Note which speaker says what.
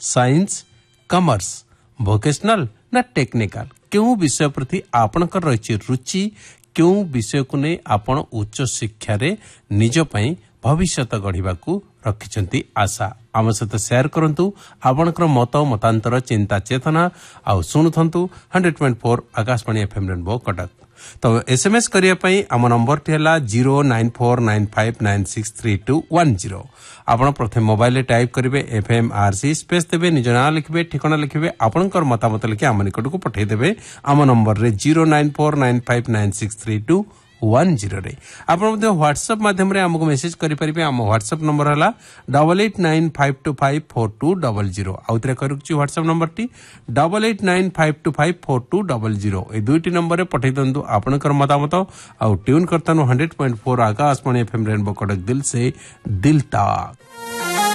Speaker 1: Science commerce vocational ना technical क्यों विषय प्रति आपणकर रही रुचि क्यों विषय को नहीं आपण उच्च शिक्षा रे निज पई भविष्य गढ़ा रखिंट आशा आम सहित सेयार करूँ आपणकर मत मतांतर चिंता चेतना आउ शुणुंतु 100.4 आकाशवाणी एफएम रेनबो कटक। तो एसएमएस करने आम नंबर टी है 09495963210 आपण प्रथम मोबाइल टाइप करेंगे FMRC स्पेस देवे निज ना लिखे ठिकाना लिखे आपणकर मतामत लिखे आम निकट को पठेदेवे आम नंबर रे 09495963210 रे आपण व्हाट्सएप माध्यम आमको मेसेज करें आम व्हाट्सएप नंबर है 8895254200 आउ थे करुच्ची व्हाट्सएप नंबर टी 8895254200 ए दुईटी नंबर रे पठे दिंतु आपणकर मतामत आउ ट्यून करता 100.4 आकाशवाणी एफएम रेनबो कटक दिल से दिल तक।